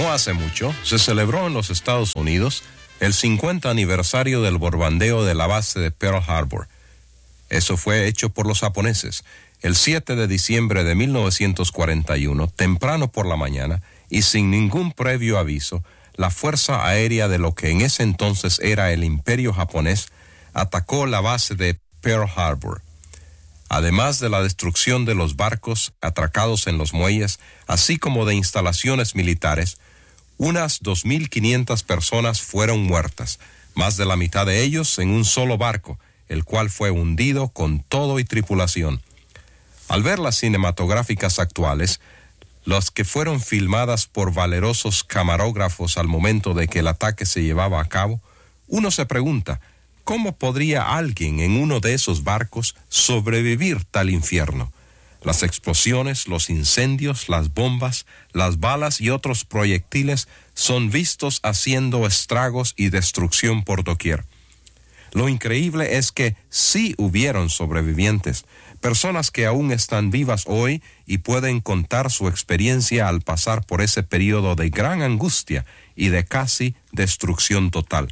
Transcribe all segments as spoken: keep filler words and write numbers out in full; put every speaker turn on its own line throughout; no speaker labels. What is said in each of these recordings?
No hace mucho, se celebró en los Estados Unidos el cincuenta aniversario del bombardeo de la base de Pearl Harbor. Eso fue hecho por los japoneses el siete de diciembre de mil novecientos cuarenta y uno, temprano por la mañana, y sin ningún previo aviso. La fuerza aérea de lo que en ese entonces era el Imperio japonés atacó la base de Pearl Harbor. Además de la destrucción de los barcos atracados en los muelles, así como de instalaciones militares, unas dos mil quinientas personas fueron muertas, más de la mitad de ellos en un solo barco, el cual fue hundido con todo y tripulación. Al ver las cinematográficas actuales, las que fueron filmadas por valerosos camarógrafos al momento de que el ataque se llevaba a cabo, uno se pregunta, ¿cómo podría alguien en uno de esos barcos sobrevivir tal infierno? Las explosiones, los incendios, las bombas, las balas y otros proyectiles son vistos haciendo estragos y destrucción por doquier. Lo increíble es que sí hubieron sobrevivientes, personas que aún están vivas hoy y pueden contar su experiencia al pasar por ese periodo de gran angustia y de casi destrucción total.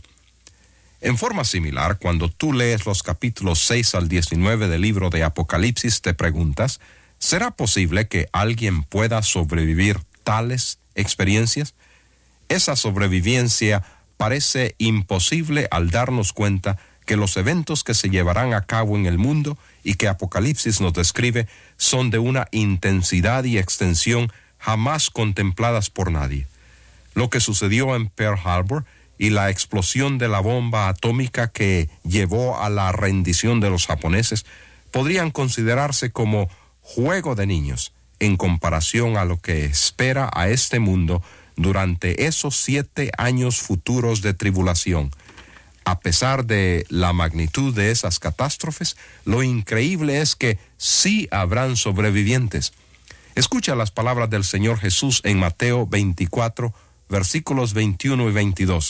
En forma similar, cuando tú lees los capítulos seis al diecinueve del libro de Apocalipsis, te preguntas, ¿será posible que alguien pueda sobrevivir tales experiencias? Esa sobrevivencia parece imposible al darnos cuenta que los eventos que se llevarán a cabo en el mundo y que Apocalipsis nos describe son de una intensidad y extensión jamás contempladas por nadie. Lo que sucedió en Pearl Harbor y la explosión de la bomba atómica que llevó a la rendición de los japoneses podrían considerarse como juego de niños en comparación a lo que espera a este mundo durante esos siete años futuros de tribulación. A pesar de la magnitud de esas catástrofes, lo increíble es que sí habrán sobrevivientes. Escucha las palabras del Señor Jesús en Mateo veinticuatro, versículos veintiuno y veintidós.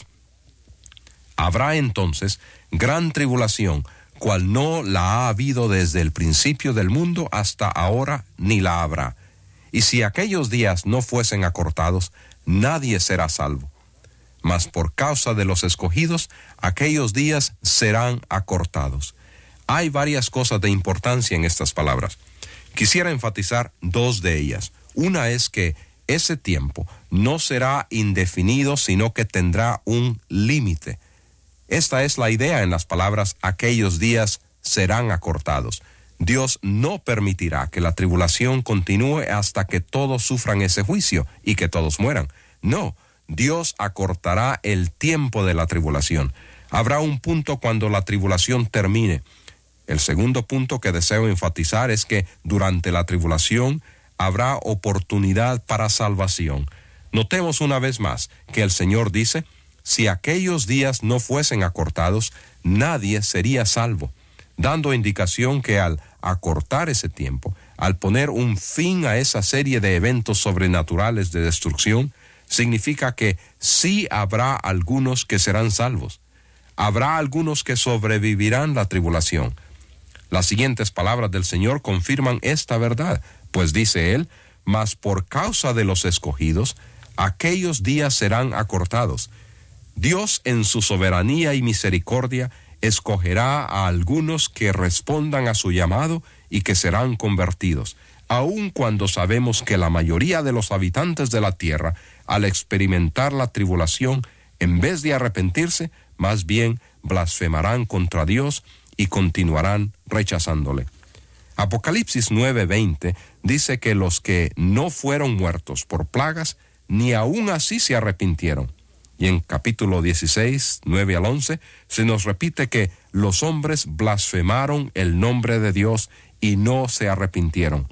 Habrá entonces gran tribulación, cual no la ha habido desde el principio del mundo hasta ahora, ni la habrá. Y si aquellos días no fuesen acortados, nadie será salvo. Mas por causa de los escogidos, aquellos días serán acortados. Hay varias cosas de importancia en estas palabras. Quisiera enfatizar dos de ellas. Una es que ese tiempo no será indefinido, sino que tendrá un límite. Esta es la idea en las palabras, aquellos días serán acortados. Dios no permitirá que la tribulación continúe hasta que todos sufran ese juicio y que todos mueran. No, Dios acortará el tiempo de la tribulación. Habrá un punto cuando la tribulación termine. El segundo punto que deseo enfatizar es que durante la tribulación habrá oportunidad para salvación. Notemos una vez más que el Señor dice, si aquellos días no fuesen acortados, nadie sería salvo, dando indicación que al acortar ese tiempo, al poner un fin a esa serie de eventos sobrenaturales de destrucción, significa que sí habrá algunos que serán salvos. Habrá algunos que sobrevivirán la tribulación. Las siguientes palabras del Señor confirman esta verdad, pues dice Él, mas por causa de los escogidos, aquellos días serán acortados. Dios en su soberanía y misericordia escogerá a algunos que respondan a su llamado y que serán convertidos, aun cuando sabemos que la mayoría de los habitantes de la tierra, al experimentar la tribulación, en vez de arrepentirse, más bien blasfemarán contra Dios y continuarán rechazándole. Apocalipsis nueve veinte dice que los que no fueron muertos por plagas, ni aun así se arrepintieron. Y en capítulo dieciséis, nueve al once, se nos repite que los hombres blasfemaron el nombre de Dios y no se arrepintieron.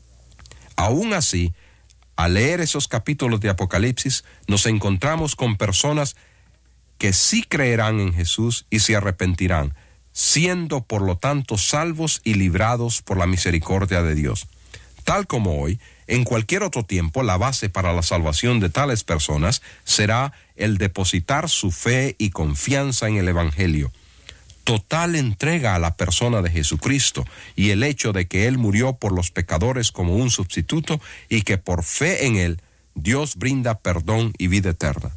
Aún así, al leer esos capítulos de Apocalipsis, nos encontramos con personas que sí creerán en Jesús y se arrepentirán, siendo por lo tanto salvos y librados por la misericordia de Dios. Tal como hoy, en cualquier otro tiempo, la base para la salvación de tales personas será el depositar su fe y confianza en el Evangelio. Total entrega a la persona de Jesucristo y el hecho de que Él murió por los pecadores como un sustituto y que por fe en Él Dios brinda perdón y vida eterna.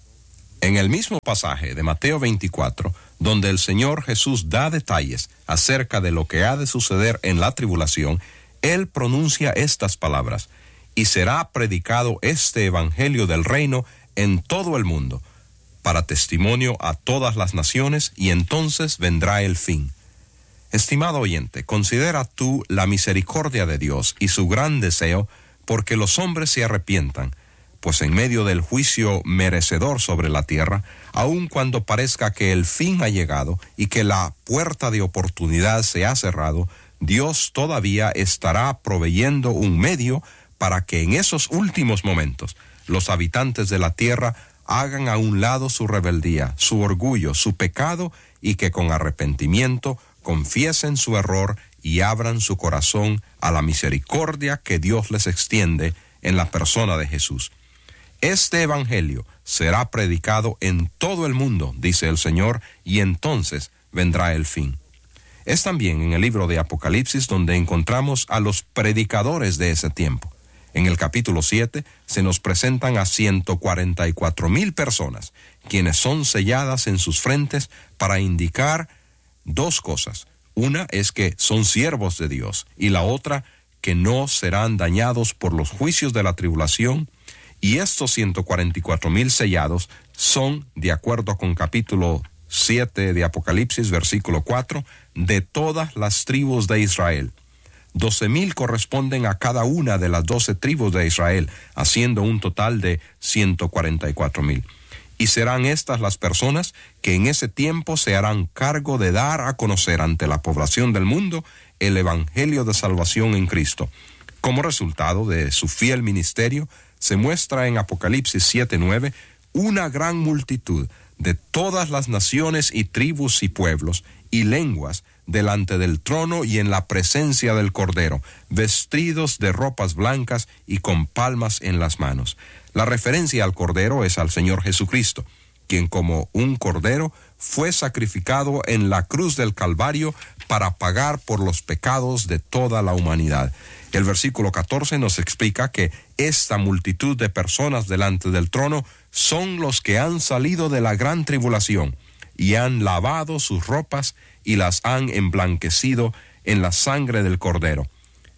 En el mismo pasaje de Mateo veinticuatro, donde el Señor Jesús da detalles acerca de lo que ha de suceder en la tribulación, Él pronuncia estas palabras: y será predicado este evangelio del reino en todo el mundo, para testimonio a todas las naciones, y entonces vendrá el fin. Estimado oyente, considera tú la misericordia de Dios y su gran deseo porque los hombres se arrepientan, pues en medio del juicio merecedor sobre la tierra, aun cuando parezca que el fin ha llegado y que la puerta de oportunidad se ha cerrado, Dios todavía estará proveyendo un medio para que en esos últimos momentos los habitantes de la tierra hagan a un lado su rebeldía, su orgullo, su pecado, y que con arrepentimiento confiesen su error y abran su corazón a la misericordia que Dios les extiende en la persona de Jesús. Este evangelio será predicado en todo el mundo, dice el Señor, y entonces vendrá el fin. Es también en el libro de Apocalipsis donde encontramos a los predicadores de ese tiempo. En el capítulo siete se nos presentan a ciento cuarenta y cuatro mil personas, quienes son selladas en sus frentes para indicar dos cosas. Una es que son siervos de Dios, y la otra, que no serán dañados por los juicios de la tribulación. Y estos ciento cuarenta y cuatro mil sellados son, de acuerdo con capítulo siete de Apocalipsis, versículo cuatro, de todas las tribus de Israel. doce mil corresponden a cada una de las doce tribus de Israel, haciendo un total de ciento cuarenta y cuatro mil. Y serán estas las personas que en ese tiempo se harán cargo de dar a conocer ante la población del mundo el evangelio de salvación en Cristo. Como resultado de su fiel ministerio, se muestra en Apocalipsis siete nueve una gran multitud de todas las naciones y tribus y pueblos y lenguas delante del trono y en la presencia del Cordero, vestidos de ropas blancas y con palmas en las manos. La referencia al Cordero es al Señor Jesucristo, quien como un Cordero fue sacrificado en la cruz del Calvario para pagar por los pecados de toda la humanidad. El versículo catorce nos explica que esta multitud de personas delante del trono son los que han salido de la gran tribulación y han lavado sus ropas y las han emblanquecido en la sangre del Cordero.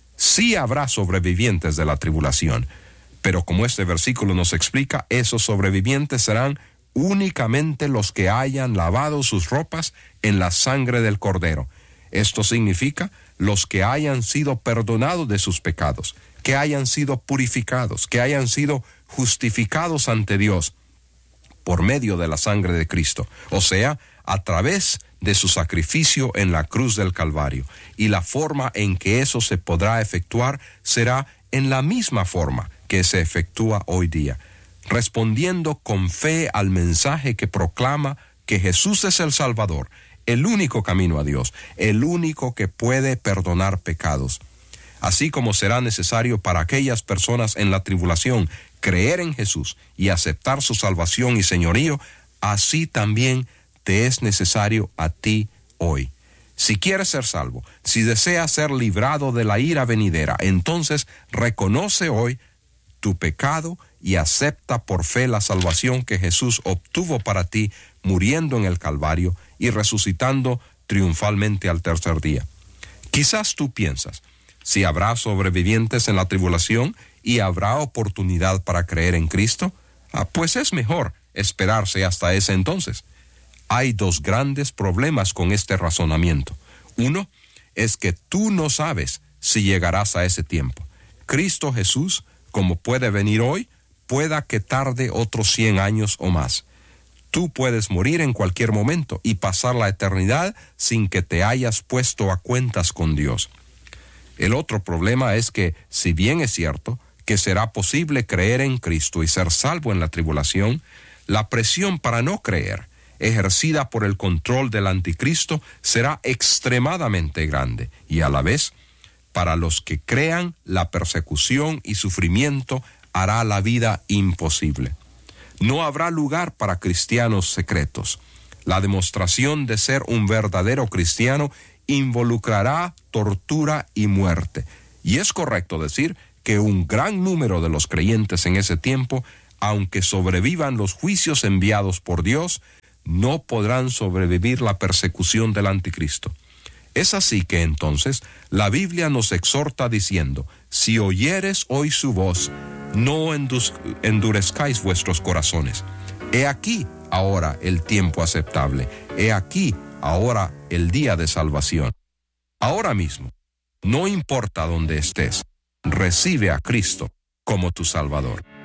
Sí habrá sobrevivientes de la tribulación, pero como este versículo nos explica, esos sobrevivientes serán únicamente los que hayan lavado sus ropas en la sangre del Cordero. Esto significa los que hayan sido perdonados de sus pecados, que hayan sido purificados, que hayan sido justificados ante Dios por medio de la sangre de Cristo, o sea, a través de su sacrificio en la cruz del Calvario. Y la forma en que eso se podrá efectuar será en la misma forma que se efectúa hoy día, respondiendo con fe al mensaje que proclama que Jesús es el Salvador, el único camino a Dios, el único que puede perdonar pecados. Así como será necesario para aquellas personas en la tribulación creer en Jesús y aceptar su salvación y señorío, así también te es necesario a ti hoy. Si quieres ser salvo, si deseas ser librado de la ira venidera, entonces reconoce hoy tu pecado y acepta por fe la salvación que Jesús obtuvo para ti, muriendo en el Calvario y resucitando triunfalmente al tercer día. Quizás tú piensas, si habrá sobrevivientes en la tribulación y habrá oportunidad para creer en Cristo, ah, pues es mejor esperarse hasta ese entonces. Hay dos grandes problemas con este razonamiento. Uno es que tú no sabes si llegarás a ese tiempo. Cristo Jesús, como puede venir hoy, pueda que tarde otros cien años o más. Tú puedes morir en cualquier momento y pasar la eternidad sin que te hayas puesto a cuentas con Dios. El otro problema es que, si bien es cierto que será posible creer en Cristo y ser salvo en la tribulación, la presión para no creer, ejercida por el control del anticristo, será extremadamente grande, y a la vez, para los que crean, la persecución y sufrimiento hará la vida imposible. No habrá lugar para cristianos secretos. La demostración de ser un verdadero cristiano involucrará tortura y muerte. Y es correcto decir que un gran número de los creyentes en ese tiempo, aunque sobrevivan los juicios enviados por Dios, no podrán sobrevivir la persecución del anticristo. Es así que entonces la Biblia nos exhorta diciendo: si oyeres hoy su voz, no endurezcáis vuestros corazones. He aquí ahora el tiempo aceptable. He aquí ahora el día de salvación. Ahora mismo, no importa dónde estés, recibe a Cristo como tu Salvador.